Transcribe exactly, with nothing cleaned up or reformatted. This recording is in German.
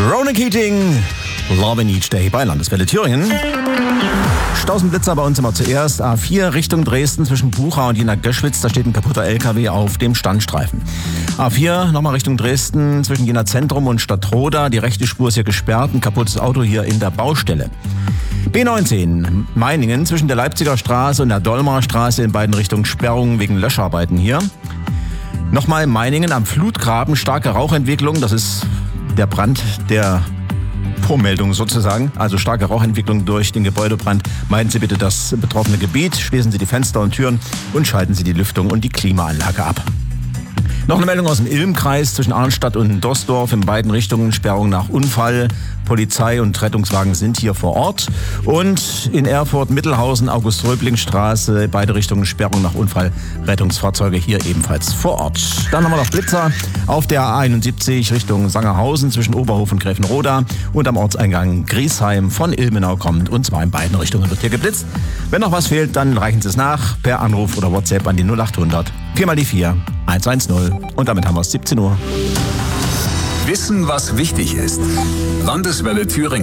Ronan Keating, Love in Each Day bei Landeswelle Thüringen. Stausenblitzer bei uns immer zuerst. A vier Richtung Dresden zwischen Bucha und Jena Göschwitz. Da steht ein kaputter L K W auf dem Standstreifen. A vier nochmal Richtung Dresden zwischen Jena Zentrum und Stadtroda. Die rechte Spur ist hier gesperrt. Ein kaputtes Auto hier in der Baustelle. B neunzehn Meiningen zwischen der Leipziger Straße und der Dolmer Straße in beiden Richtungen Sperrungen wegen Löscharbeiten hier. Nochmal Meiningen am Flutgraben. Starke Rauchentwicklung. Das ist der Brand der Vormeldung sozusagen, also starke Rauchentwicklung durch den Gebäudebrand. Meiden Sie bitte das betroffene Gebiet, schließen Sie die Fenster und Türen und schalten Sie die Lüftung und die Klimaanlage ab. Noch eine Meldung aus dem Ilm-Kreis zwischen Arnstadt und Dorsdorf in beiden Richtungen, Sperrung nach Unfall. Polizei und Rettungswagen sind hier vor Ort. Und in Erfurt, Mittelhausen, August-Röbling-Straße, beide Richtungen Sperrung nach Unfall. Rettungsfahrzeuge hier ebenfalls vor Ort. Dann haben wir noch Blitzer auf der A einundsiebzig Richtung Sangerhausen zwischen Oberhof und Gräfenroda und am Ortseingang Griesheim von Ilmenau kommt. Und zwar in beiden Richtungen wird hier geblitzt. Wenn noch was fehlt, dann reichen Sie es nach per Anruf oder WhatsApp an die null achthundert vier mal die vier eins eins null. Und damit haben wir es siebzehn Uhr. Wissen, was wichtig ist. Landeswelle Thüringen.